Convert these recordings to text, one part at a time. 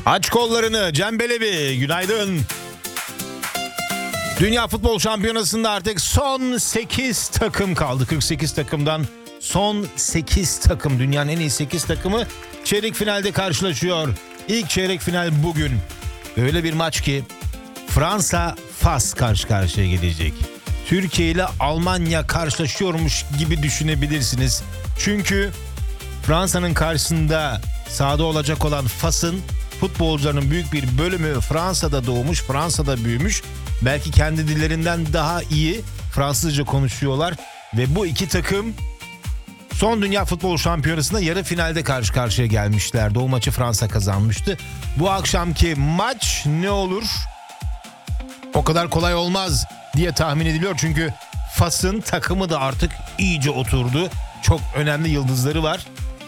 Aç kollarını Cem Belevi, günaydın. Dünya Futbol Şampiyonası'nda artık son 8 takım kaldı. 48 takımdan son 8 takım, dünyanın en iyi 8 takımı çeyrek finalde karşılaşıyor. İlk çeyrek final bugün. Öyle bir maç ki Fransa-Fas karşı karşıya gelecek. Türkiye ile Almanya karşılaşıyormuş gibi düşünebilirsiniz. Çünkü Fransa'nın karşısında sahada olacak olan Fas'ın futbolcularının büyük bir bölümü Fransa'da doğmuş, Fransa'da büyümüş. Belki kendi dillerinden daha iyi Fransızca konuşuyorlar. Ve bu iki takım son Dünya Futbol Şampiyonası'nda yarı finalde karşı karşıya gelmişlerdi. O maçı Fransa kazanmıştı. Bu akşamki maç ne olur? O kadar kolay olmaz diye tahmin ediliyor. Çünkü Fas'ın takımı da artık iyice oturdu. Çok önemli yıldızları var.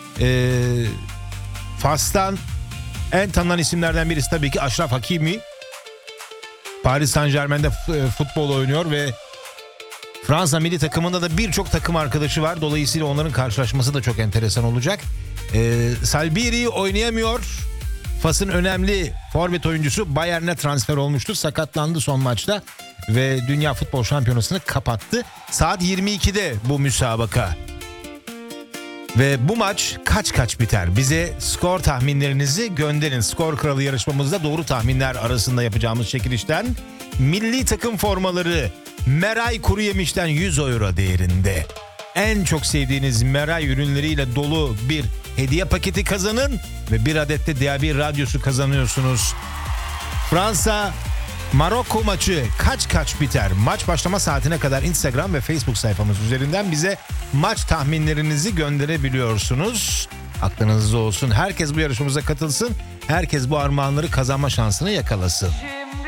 Fas'tan en tanınan isimlerden birisi tabii ki Achraf Hakimi. Paris Saint-Germain'de futbol oynuyor ve Fransa milli takımında da birçok takım arkadaşı var. Dolayısıyla onların karşılaşması da çok enteresan olacak. Salbiri oynayamıyor. Fas'ın önemli forvet oyuncusu Bayern'e transfer olmuştu. Sakatlandı son maçta ve Dünya Futbol Şampiyonası'nı kapattı. Saat 22'de bu müsabaka. Ve bu maç kaç biter? Bize skor tahminlerinizi gönderin. Skor Kralı yarışmamızda doğru tahminler arasında yapacağımız çekilişten milli takım formaları Meray Kuruyemiş'ten 100 euro değerinde. En çok sevdiğiniz Meray ürünleriyle dolu bir hediye paketi kazanın ve bir adet de DAB radyosu kazanıyorsunuz. Fransa Maroko maçı kaç biter? Maç başlama saatine kadar Instagram ve Facebook sayfamız üzerinden bize maç tahminlerinizi gönderebiliyorsunuz. Aklınızda olsun. Herkes bu yarışmamıza katılsın. Herkes bu armağanları kazanma şansını yakalasın.